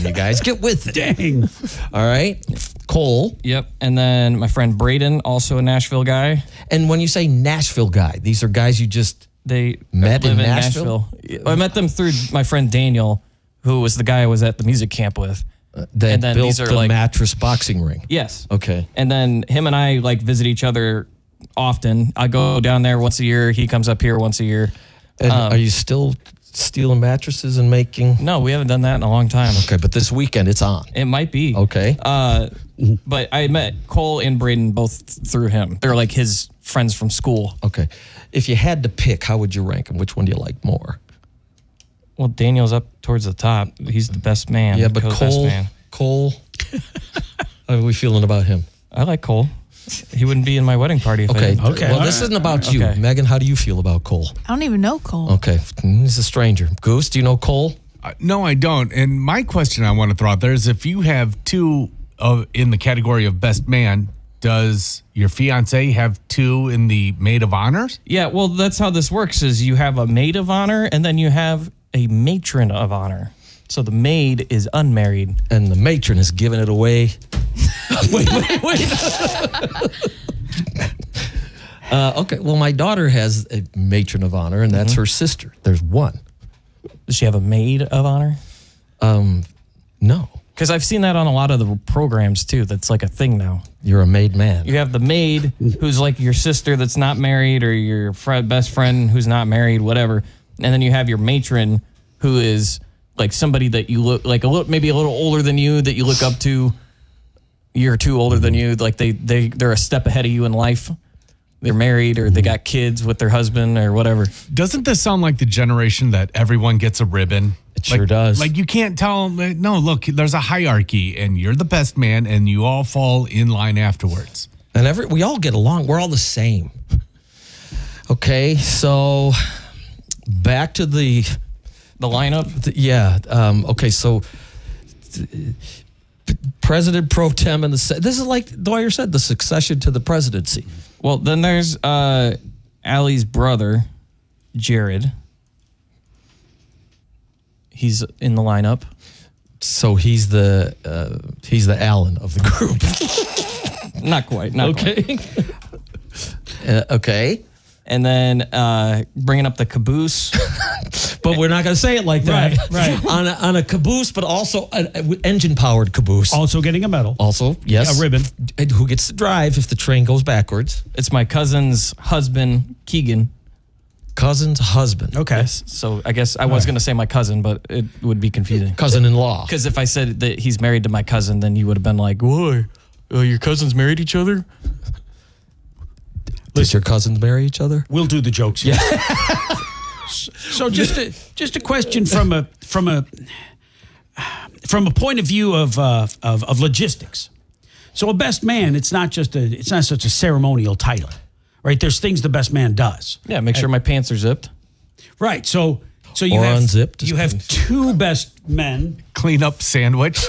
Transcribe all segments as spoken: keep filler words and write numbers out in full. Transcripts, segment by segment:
you guys. Get with it. Dang. All right. Cole. Yep. And then my friend Braden, also a Nashville guy. And when you say Nashville guy, these are guys you just They met live in Nashville? I met them through my friend Daniel, who was the guy I was at the music camp with. uh, that And then built these are the like- mattress boxing ring. Yes. Okay. And then him and I like visit each other often. I go down there once a year. He comes up here once a year. And Um, are you still stealing mattresses and making? No, we haven't done that in a long time. Okay, but this weekend it's on. It might be. Okay. Uh, but I met Cole and Braden both through him. They're like his friends from school. Okay. If you had to pick, how would you rank them? Which one do you like more? Well, Daniel's up towards the top. He's the best man. Yeah, but Cole's best Cole, man. Cole, how are we feeling about him? I like Cole. He wouldn't be in my wedding party if I Okay. didn't. Okay, Well, all this right. isn't about you. Okay. Megan, how do you feel about Cole? I don't even know Cole. Okay. He's a stranger. Goose, do you know Cole? Uh, no, I don't. And my question I want to throw out there is if you have two of in the category of best man, does your fiance have two in the maid of honors? Yeah, well, that's how this works is you have a maid of honor and then you have a matron of honor. So the maid is unmarried. And the matron is giving it away. wait, wait, wait. uh, okay. Well, my daughter has a matron of honor, and that's Mm-hmm. her sister. There's one. Does she have a maid of honor? Um, no, Because I've seen that on a lot of the programs too. That's like a thing now. you're a made man. You have the maid who's like your sister that's not married or your fr- best friend who's not married, whatever. And then you have your matron who is like somebody that you look like a little, maybe a little older than you that you look up to. A year or two older than you. Like they, they, they're a step ahead of you in life. They're married or they got kids with their husband or whatever. Doesn't this sound like the generation that everyone gets a ribbon? It sure Like- does. Like you can't tell them, no, look, there's a hierarchy and you're the best man and you all fall in line afterwards. And every we all get along. We're all the same. Okay, so back to the, The lineup. the yeah. Um, okay, so th- President pro tem and the se- this is like Dwyer said, the succession to the presidency. Well, then there's uh, Allie's brother, Jared. He's in the lineup. So he's the uh, he's the Allen of the group. Not quite. Not quite. Okay. uh, okay. And then uh, bringing up the caboose. But we're not going to say it like that. Right, right. on, a, on a caboose, but also an engine-powered caboose. Also getting a medal. Also, yes. A ribbon. And who gets to drive if the train goes backwards? It's my cousin's husband, Keegan. Cousin's husband. Okay. So I guess I was going to say my cousin, but it would be confusing. Cousin-in-law. Because if I said that he's married to my cousin, then you would have been like, "Whoa, uh, your cousins married each other?" Did your cousins marry each other? We'll do the jokes here. so, so just a just a question from a from a from a point of view of uh, of, of logistics. So a best man, it's not just a it's not such a ceremonial title, right? There's things the best man does. Yeah, make sure my pants are zipped. Right. So so you Or have unzipped. you have two best men. Clean up sandwich.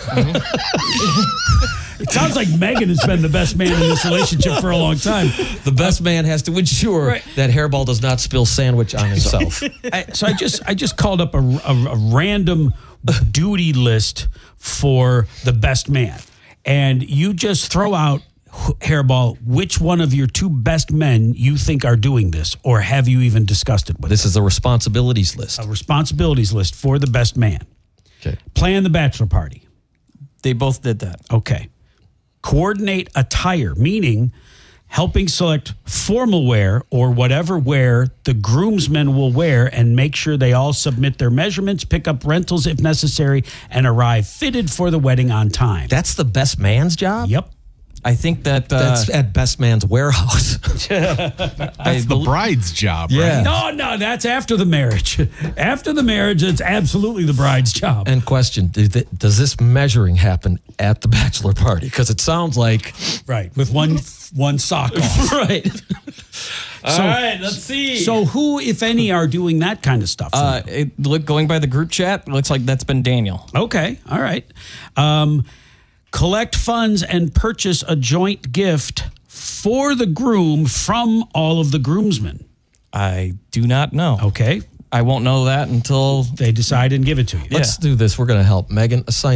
It sounds like Megan has been the best man in this relationship for a long time. The best man has to ensure Right. that Hairball does not spill sandwich on himself. I, so I just I just called up a, a, a random duty list for the best man, and you just throw out, Hairball, which one of your two best men you think are doing this, or have you even discussed it with This is a responsibilities list. a responsibilities list for the best man? Okay. Plan the bachelor party. They both did that. Okay. Coordinate attire, meaning helping select formal wear or whatever wear the groomsmen will wear and make sure they all submit their measurements, pick up rentals if necessary, and arrive fitted for the wedding on time. That's the best man's job? Yep. I think that uh, That's at best man's warehouse. That's the bride's job, Yeah. right? No, no, that's after the marriage. After the marriage, it's absolutely the bride's job. And question, do th- does this measuring happen at the bachelor party? Because it sounds like... Right, with one one sock off. Right. So, All right, let's see. So who, if any, are doing that kind of stuff? for uh, you? it, look, going by the group chat, looks like that's been Daniel. Okay, all right. Um, collect funds and purchase a joint gift for the groom from all of the groomsmen. I do not know. Okay, I won't know that until they decide and give it to you. Let's do this. We're going to help Megan assign